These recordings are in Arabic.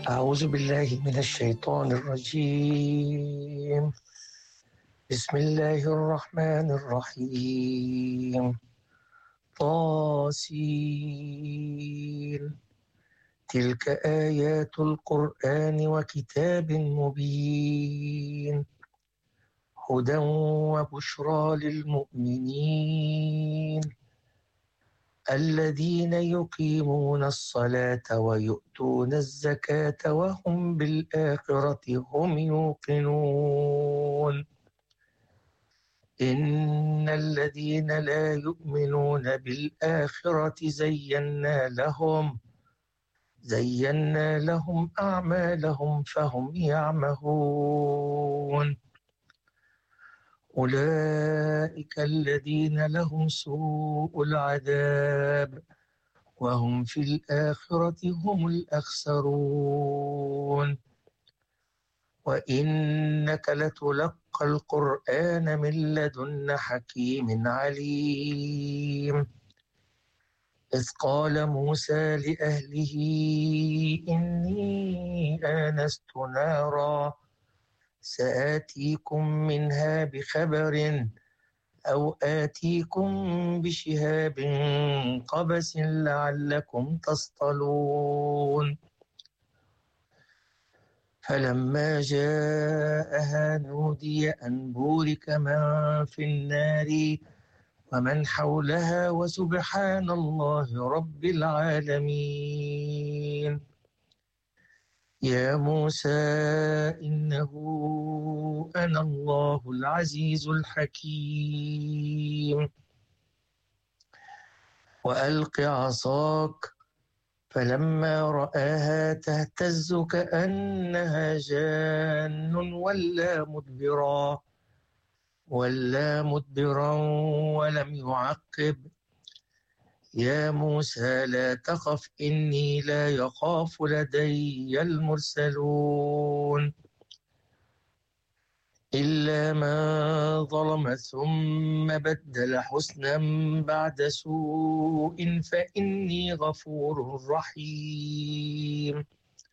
أعوذ بالله من الشيطان الرجيم. بسم الله الرحمن الرحيم. طاسين. تلك آيات القرآن وكتاب مبين. هدى وبشرى للمؤمنين الذين يقيمون الصلاة ويؤتون الزكاة وهم بالآخرة هم يوقنون. إن الذين لا يؤمنون بالآخرة زينا لهم أعمالهم فهم يعمهون. أولئك الذين لهم سوء العذاب وهم في الآخرة هم الأخسرون. وإنك لتلقى القرآن من لدن حكيم عليم. إذ قال موسى لأهله إني آنست نارا سآتيكم منها بخبر أو آتيكم بشهاب قبس لعلكم تصطلون. فلما جاءها نودي أن بورك من في النار ومن حولها وسبحان الله رب العالمين. يا موسى إنه أنا الله العزيز الحكيم. وألق عصاك فلما رآها تهتز كأنها جان ولا مدبرا ولم يعقب. يا موسى لا تخف إني لا يخاف لدي المرسلون إلا من ظلم ثم بدل حسنا بعد سوء فإني غفور رحيم.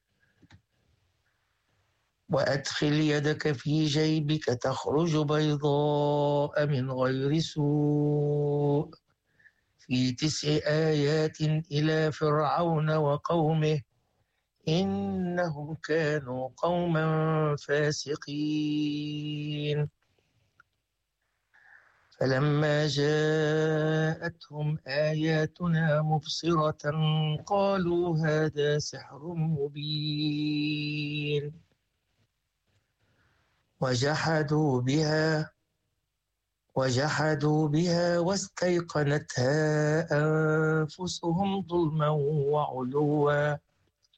وأدخل يدك في جيبك تخرج بيضاء من غير سوء في 9 آيات إلى فرعون وقومه إنهم كانوا قوما فاسقين. فلما جاءتهم آياتنا مبصرة قالوا هذا سحر مبين وجحدوا بها واستيقنتها أنفسهم ظلما وعلوا